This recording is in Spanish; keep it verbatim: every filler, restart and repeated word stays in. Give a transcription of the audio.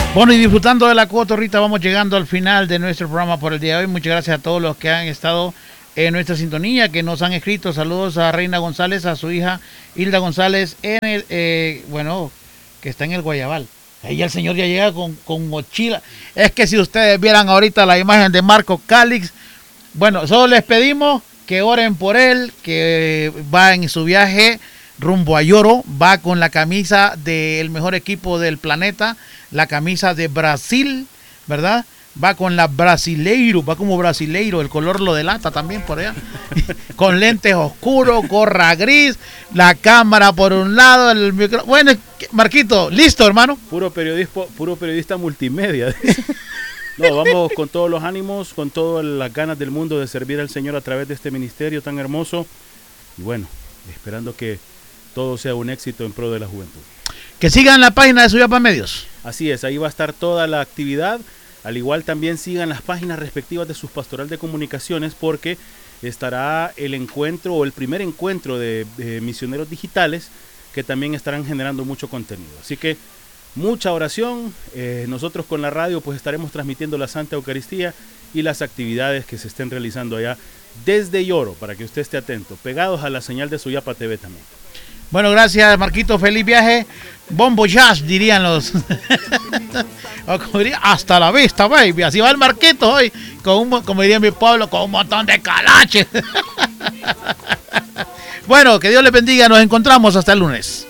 Bueno, y disfrutando de la cotorrita, vamos llegando al final de nuestro programa por el día de hoy. Muchas gracias a todos los que han estado en nuestra sintonía, que nos han escrito. Saludos a Reina González, a su hija Hilda González, en el, eh, bueno, que está en el Guayabal. Ahí el señor ya llega con, con mochila. Es que si ustedes vieran ahorita la imagen de Marco Calix, bueno, solo les pedimos que oren por él, que va en su viaje rumbo a Yoro, va con la camisa del mejor equipo del planeta, la camisa de Brasil, ¿verdad? Va con la brasileiro, va como brasileiro, el color lo delata también por allá, con lentes oscuros, gorra gris, la cámara por un lado, el micro... Bueno, Marquito, listo, hermano. Puro periodista, puro periodista multimedia. No, vamos con todos los ánimos, con todas las ganas del mundo de servir al Señor a través de este ministerio tan hermoso. Y bueno, esperando que todo sea un éxito en pro de la juventud. Que sigan la página de Suyapa Medios. Así es, ahí va a estar toda la actividad. Al igual también sigan las páginas respectivas de sus pastoral de comunicaciones, porque estará el encuentro o el primer encuentro de, de misioneros digitales que también estarán generando mucho contenido. Así que mucha oración. Eh, nosotros con la radio pues estaremos transmitiendo la Santa Eucaristía y las actividades que se estén realizando allá desde Yoro, para que usted esté atento, pegados a la señal de Suyapa T V también. Bueno, gracias, Marquito, feliz viaje. Bon voyage, dirían los. Hasta la vista, baby. Así va el Marquito hoy, con un, como diría mi pueblo, con un montón de calaches. Bueno, que Dios les bendiga, nos encontramos hasta el lunes.